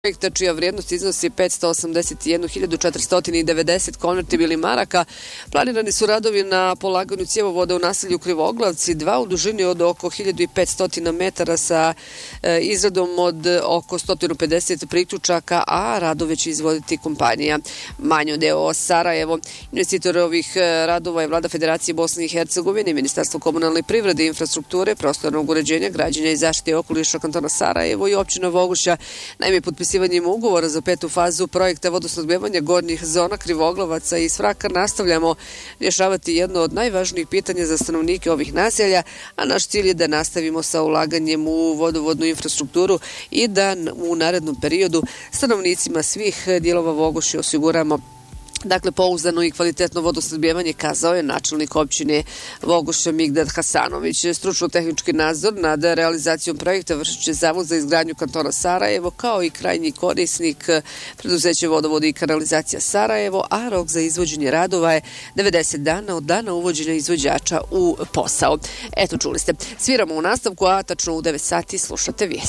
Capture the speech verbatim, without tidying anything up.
projekta čija vrijednost iznosi petsto osamdeset jednu hiljadu četiristo devedeset konvertibilnih maraka. Planirani su radovi na polaganju cjevovoda u naselju Krivoglavci, dva u dužini od oko hiljadu petsto metara sa e, izradom od oko sto pedeset priključaka, a radove će izvoditi kompanija Manjo d o o Sarajevo. Investitor ovih radova je Vlada Federacije Bosne i Hercegovine, Ministarstvo komunalne privrede i infrastrukture, prostornog uređenja, građenja i zaštite okoliša kantona Sarajevo i općina Voguša. Naime, potpisivanjem ugovora za petu fazu projekta vodosnabdevanja gornjih zona Krivoglavaca i Svraka nastavljamo rješavati jedno od najvažnijih pitanja za stanovnike ovih naselja, a naš cilj je da nastavimo sa ulaganjem u vodovodnu infrastrukturu i da u narednom periodu stanovnicima svih dijelova Voguše osiguramo Dakle, pouzdano i kvalitetno vodosnabdijevanje, kazao je načelnik općine Voguša Migdad Hasanović. Stručno-tehnički nadzor nad realizacijom projekta vršit će Zavod za izgradnju kantona Sarajevo, kao i krajnji korisnik preduzeće Vodovod i kanalizacija Sarajevo, a rok za izvođenje radova je devedeset dana od dana uvođenja izvođača u posao. Eto, čuli ste. Sviramo u nastavku, a tačno u devet sati slušate vijesti.